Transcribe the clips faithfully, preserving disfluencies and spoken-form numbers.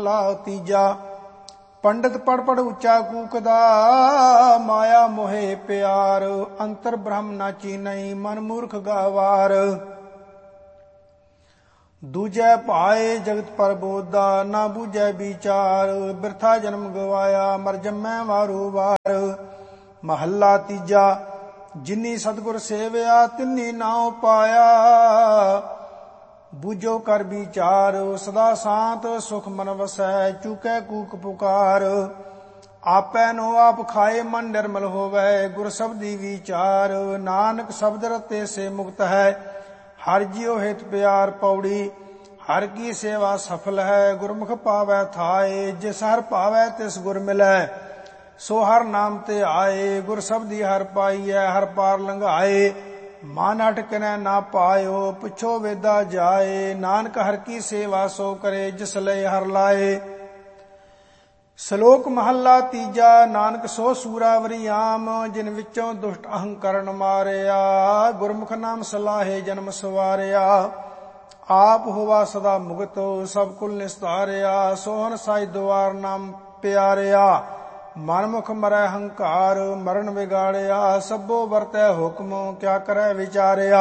महला तीजा। पंडित पढ़ पढ़ उच्चा कूकदा, माया मोहे प्यार। अंतर ब्रह्म ना चीनई, मन मूर्ख गावार। दूजे पाए जगत पर बोधा, ना बूझे विचार। बिरथा जन्म गवाया, मर जमै वारो वार। महला तीजा। जिन्नी सतगुर सेवया, तिन्नी नाउ पाया। बूझो कर विचार, सदा शांत सुख मन वसै। चूकै कूक पुकार, आपै नो आप खाए, मन निर्मल होवै। गुर शब्दी विचार, नानक शब्द रते से मुक्त है। हर जियो हित प्यार पौड़ी, हर की सेवा सफल है। गुरमुख पावै थाए, जिस हर पावै तिस गुर मिलै। सो हर नाम ते आए, गुर शब्दी हर पाईऐ। हर पार लंघाए, मान हट किनै ना पायो। पुछो वेदा जाए, नानक हर की सेवा सो करे। जिस लय हर लाए। ਸ਼ਲੋਕ ਮਹੱਲਾ ਤੀਜਾ। ਨਾਨਕ ਸੋ ਸੂਰਾਵਰੀ ਆਮ, ਜਿਨ ਵਿੱਚੋਂ ਦੁਸ਼ਟ ਅਹੰਕਰਨ ਮਾਰਿਆ। ਗੁਰਮੁਖ ਨਾਮ ਸਲਾਹੇ ਜਨਮ ਸਵਾਰਿਆ। ਆਪ ਹੋਵਾ ਸਦਾ ਮੁਕਤ, ਸਭ ਕੁਲ ਨਿਸਤਾਰਿਆ। ਸੋਹਣ ਸਾਈ ਦੁਆਰ ਨਾਮ ਪਿਆਰਿਆ। ਮਨਮੁਖ ਮਰੈ ਹੰਕਾਰ, ਮਰਨ ਵਿਗਾੜਿਆ। ਸਭੋ ਵਰਤੈ ਹੁਕਮ, ਕਿਆ ਕਰੈ ਵਿਚਾਰਿਆ।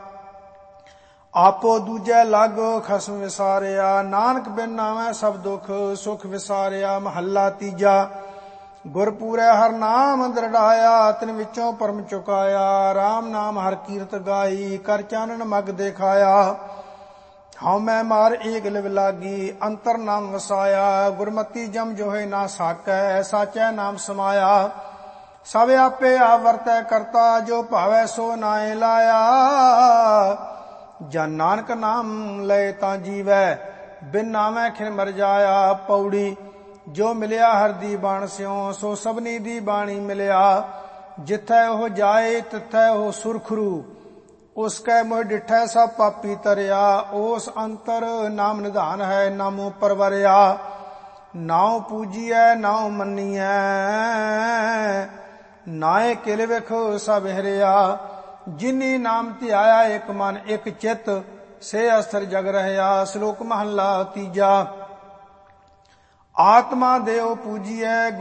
ਆਪੋ ਦੂਜੈ ਲਾਗੋ ਖਸਮ ਵਿਸਾਰਿਆ। ਨਾਨਕ ਬਿਨ ਨਾਮੈ ਸਭ ਦੁਖ, ਸੁਖ ਵਿਸਾਰਿਆ। ਮਹੱਲਾ ਤੀਜਾ। ਗੁਰ ਪੂਰੈ ਹਰ ਨਾਮ ਦ੍ਰਿੜਾਇਆ, ਤਿਨ ਵਿੱਚੋਂ ਪਰਮ ਚੁਕਾਇਆ। ਰਾਮ ਨਾਮ ਹਰ ਕੀਰਤ ਗਾਈ, ਕਰ ਚਾਨਣ ਮਗ ਦੇਖਾਇਆ। ਹਉ ਮੈਂ ਮਾਰ ਏਕ ਲਿਵ ਲਾਗੀ, ਅੰਤਰ ਨਾਮ ਵਸਾਇਆ। ਗੁਰਮਤੀ ਜਮ ਜੋਹੇ ਨਾ ਸਾਕੈ, ਸਾਚੈ ਨਾਮ ਸਮਾਇਆ। ਸਭ ਆਪੇ ਆਪ ਵਰਤੈ ਕਰਤਾ, ਜੋ ਭਾਵੈ ਸੋ ਨਾਏ ਲਾਇਆ। ਜਨ ਨਾਨਕ ਨਾਮ ਲਏ ਤਾਂ ਜੀਵੈ, ਬਿਨ ਨਾਮੈ ਖਿਨ ਮਰ ਜਾਇਆ। ਪੌੜੀ। ਜੋ ਮਿਲਿਆ ਹਰ ਦੀ ਬਾਣ ਸਿਉ, ਸੋ ਸਭਨੀ ਦੀ ਬਾਣੀ ਮਿਲਿਆ। ਜਿਥੈ ਉਹ ਜਾਏ, ਤਿਥੈ ਉਹ ਸੁਰਖਰੂ। ਉਸ ਕੈ ਮੋਹ ਡਿਠੈ ਸਭ ਪਾਪੀ ਤਰਿਆ। ਉਸ ਅੰਤਰ ਨਾਮ ਨਿਧਾਨ ਹੈ, ਨਾਮੋ ਪਰਵਰਿਆ। ਨਾਉ ਪੂਜੀਐ ਨਾਉ ਮੰਨੀਐ, ਨਾਏ ਕਿਲ ਵਿਖ ਸਭ ਹਰਿਆ। ਜਿਨੀ ਨਾਮ ਧਿਆਇਆ ਇਕ ਮਨ ਇਕ ਚਿਤ, ਸੇ ਅਸਥਿਰ ਜਗ ਰਹਿਆ। ਸ਼ਲੋਕ ਮਹੱਲਾ ਤੀਜਾ। ਆਤਮਾ ਦੇਉ ਪੂਜੀਐ,